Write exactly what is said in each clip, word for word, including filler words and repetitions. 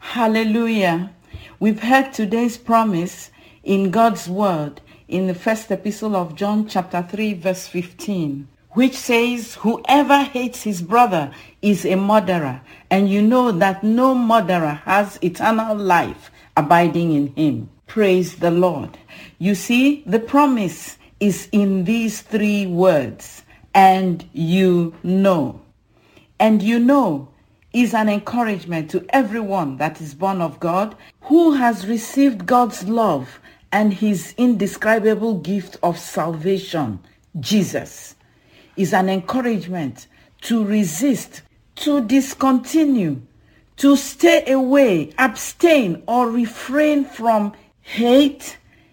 Hallelujah. We've heard today's promise in God's word in the first epistle of John chapter three verse fifteen, which says, whoever hates his brother is a murderer, and you know that no murderer has eternal life abiding in him. Praise the Lord. You see, the promise is in these three words, and you know. And you know is an encouragement to everyone that is born of God, who has received God's love and his indescribable gift of salvation. Jesus is an encouragement to resist, to discontinue, to stay away, abstain, or refrain from hate,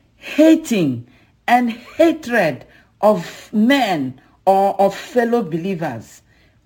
hating, and hatred of men or of fellow believers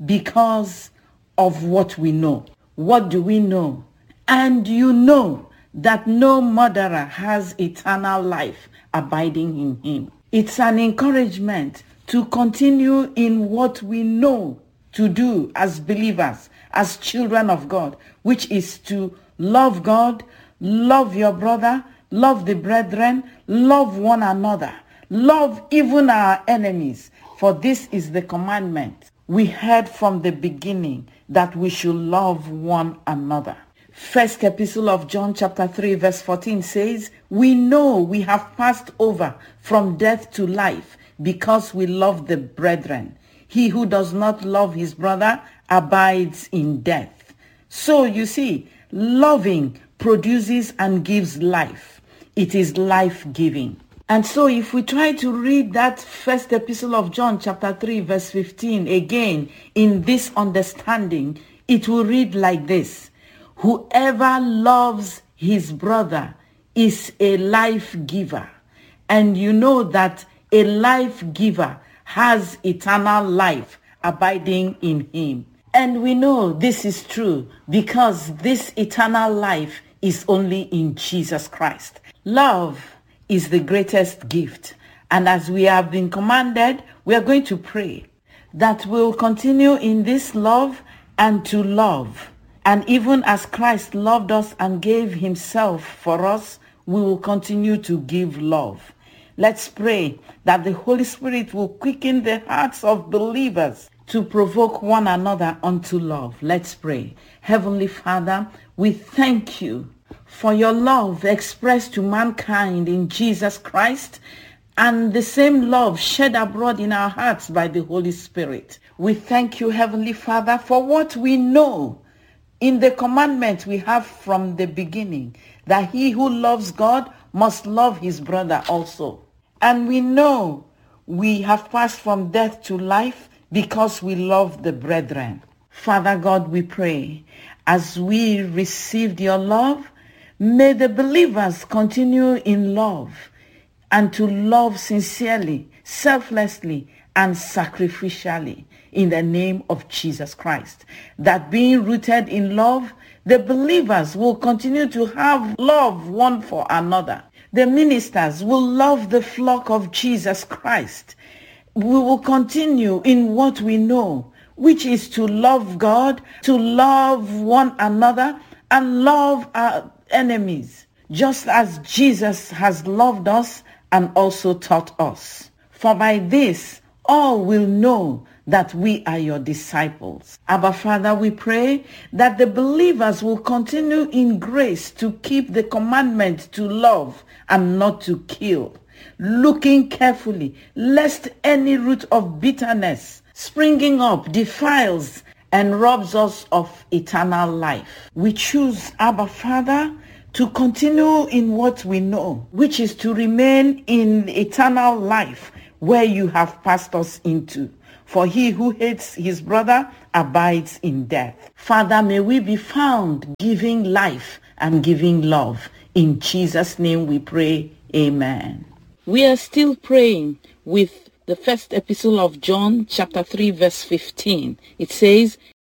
because of what we know. What do we know? And you know that no murderer has eternal life abiding in him. It's an encouragement to continue in what we know to do as believers, as children of God, which is to love God, love your brother, love the brethren, love one another, love even our enemies. For this is the commandment we heard from the beginning, that we should love one another. First epistle of John chapter three verse fourteen says, we know we have passed over from death to life because we love the brethren. He who does not love his brother abides in death. So you see, loving produces and gives life. It is life-giving. And so if we try to read that first epistle of John chapter three verse fifteen again in this understanding, it will read like this. Whoever loves his brother is a life giver. And you know that a life giver has eternal life abiding in him. And we know this is true because this eternal life is only in Jesus Christ. Love is the greatest gift. And as we have been commanded, we are going to pray that we'll continue in this love and to love. And even as Christ loved us and gave himself for us, we will continue to give love. Let's pray that the Holy Spirit will quicken the hearts of believers to provoke one another unto love. Let's pray. Heavenly Father, we thank you for your love expressed to mankind in Jesus Christ, and the same love shed abroad in our hearts by the Holy Spirit. We thank you, Heavenly Father, for what we know in the commandment we have from the beginning, that he who loves God must love his brother also. And we know we have passed from death to life because we love the brethren. Father God, we pray, as we received your love, may the believers continue in love and to love sincerely, selflessly, and sacrificially in the name of Jesus Christ. That being rooted in love, the believers will continue to have love one for another. The ministers will love the flock of Jesus Christ. We will continue in what we know, which is to love God, to love one another, and love our enemies, just as Jesus has loved us and also taught us. For by this, all will know that we are your disciples. Abba Father, we pray that the believers will continue in grace to keep the commandment to love and not to kill, looking carefully lest any root of bitterness springing up defiles and robs us of eternal life. We choose, Abba Father, to continue in what we know, which is to remain in eternal life where you have passed us into. For he who hates his brother abides in death. Father, may we be found giving life and giving love. In Jesus' name we pray, amen. We are still praying with the first epistle of John, chapter three, verse fifteen. It says,